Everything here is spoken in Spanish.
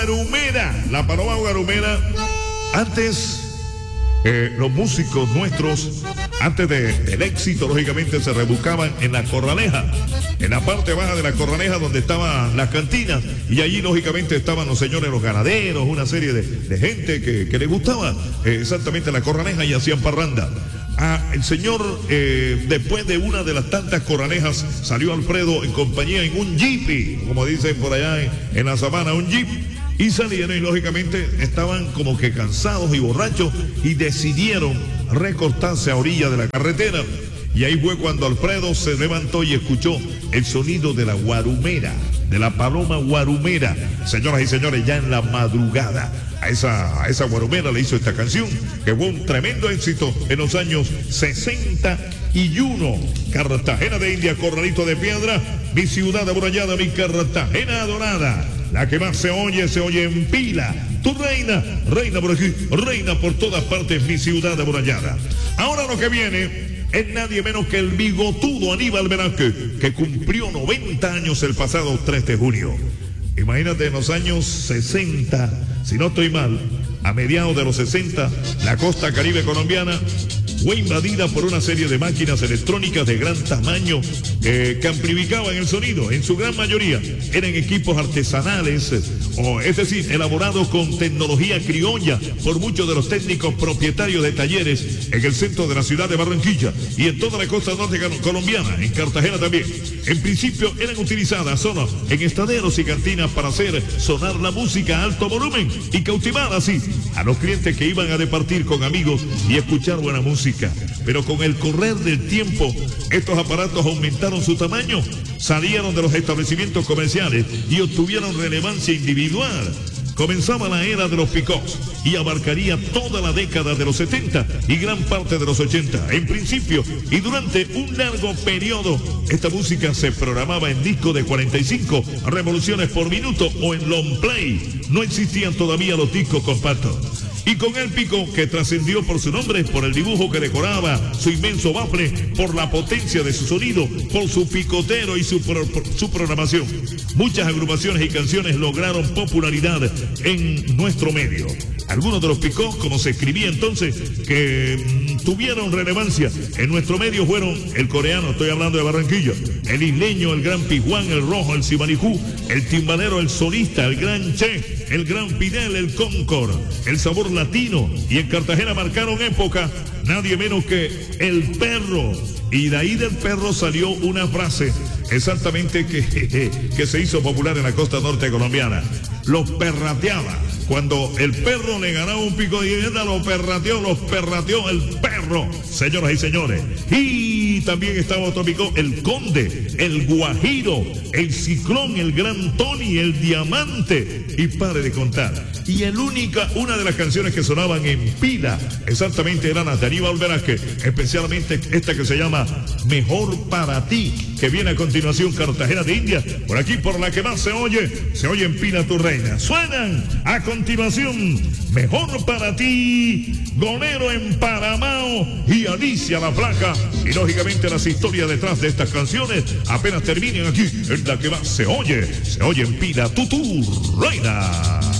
Guarumera, la paloma guarumera. Antes, los músicos nuestros, antes del éxito, lógicamente se rebuscaban en la corraleja, en la parte baja de la corraleja donde estaban las cantinas, y allí lógicamente estaban los señores, los ganaderos, una serie de gente que le gustaba exactamente la corraleja y hacían parranda. El señor, después de una de las tantas corralejas, salió Alfredo en compañía en un jeep, como dicen por allá en la sabana, un jeep. Y salieron y lógicamente estaban como que cansados y borrachos y decidieron recortarse a orilla de la carretera. Y ahí fue cuando Alfredo se levantó y escuchó el sonido de la guarumera, de la paloma guarumera. Señoras y señores, ya en la madrugada, a esa guarumera le hizo esta canción, que fue un tremendo éxito en los años 61. Cartagena de India, Corralito de Piedra, mi ciudad amurallada, mi Cartagena adorada. La que más se oye en Pila. Tu reina, reina por aquí, reina por todas partes, mi ciudad amurallada. Ahora lo que viene es nadie menos que el bigotudo Aníbal Velázquez, que cumplió 90 años el pasado 3 de junio. Imagínate, en los años 60, si no estoy mal, a mediados de los 60, la costa caribe colombiana fue invadida por una serie de máquinas electrónicas de gran tamaño que amplificaban el sonido. En su gran mayoría eran equipos artesanales, es decir, elaborados con tecnología criolla por muchos de los técnicos propietarios de talleres en el centro de la ciudad de Barranquilla y en toda la costa norte colombiana, en Cartagena también. En principio eran utilizadas solo en estaderos y cantinas para hacer sonar la música a alto volumen y cautivar así a los clientes que iban a departir con amigos y escuchar buena música. Pero con el correr del tiempo, estos aparatos aumentaron su tamaño, salieron de los establecimientos comerciales y obtuvieron relevancia individual. Comenzaba la era de los pickups y abarcaría toda la década de los 70 y gran parte de los 80. En principio y durante un largo periodo, esta música se programaba en disco de 45 revoluciones por minuto o en long play. No existían todavía los discos compactos. Y con el pico, que trascendió por su nombre, por el dibujo que decoraba su inmenso bafle, por la potencia de su sonido, por su picotero y su programación. Muchas agrupaciones y canciones lograron popularidad en nuestro medio. Algunos de los picos, como se escribía entonces, que tuvieron relevancia en nuestro medio fueron el coreano, estoy hablando de Barranquilla, el isleño, el gran Pijuán, el rojo, el Sibanijú, el timbalero, el solista, el gran Che, el gran Pinel, el Concord, el sabor latino, y en Cartagena marcaron época nadie menos que el perro. Y de ahí del perro salió una frase exactamente que se hizo popular en la costa norte colombiana. Los perrateaba. Cuando el perro le ganaba un pico de vivienda, los perrateó el perro, señoras y señores. Y también estaba otro pico, el conde, el guajiro, el ciclón, el gran Tony, el diamante. Y pare de contar. Y una de las canciones que sonaban en pila, exactamente eran las de Aníbal Velázquez, especialmente esta que se llama Mejor para ti, que viene a continuación, Cartagena de India, por aquí por la que más se oye en pila tu reina. Suenan a continuación Mejor para ti, Gonero en Paramao y Alicia la Flaca. Y lógicamente las historias detrás de estas canciones apenas terminen aquí en la que más se oye en pila tu reina.